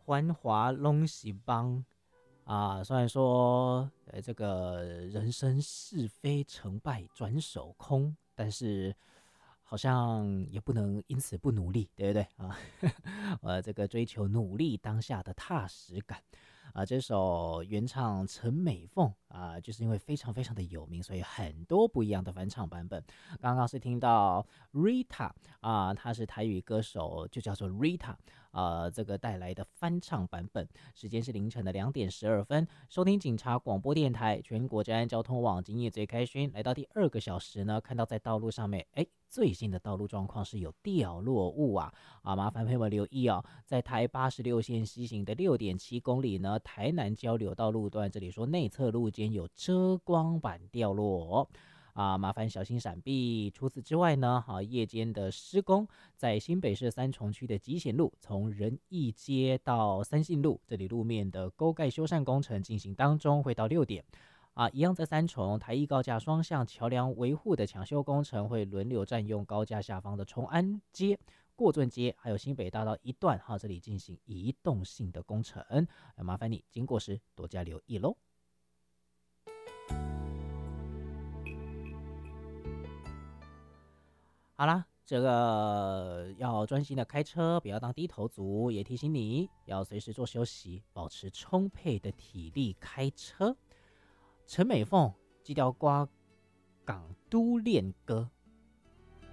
繁华拢是帮啊。虽然说这个人生是非成败转手空，但是好像也不能因此不努力，对不对啊？这个追求努力当下的踏实感。这首原唱陈美凤就是因为非常非常的有名，所以很多不一样的翻唱版本。刚刚是听到 Rita 她是台语歌手，就叫做 Rita 这个带来的翻唱版本。时间是凌晨的2点12分，收听警察广播电台全国治安交通网，今夜最开心。来到第2个小时呢，看到在道路上面，最新的道路状况是有掉落物麻烦朋友们留意在台86线西行的6.7公里呢，台南交流道路段，这里说内侧路肩有遮光板掉落麻烦小心闪避。除此之外呢，夜间的施工在新北市三重区的集贤路，从仁义街到三信路，这里路面的沟盖修缮工程进行当中，会到6点。一样在三重台一高架双向桥梁维护的抢修工程会轮流占用高架下方的崇安街、过圳街，还有新北大道一段这里进行移动性的工程，麻烦你经过时多加留意咯。好啦，这个要专心的开车，不要当低头族，也提醒你要随时做休息，保持充沛的体力开车。陈美凤这条歌港都恋歌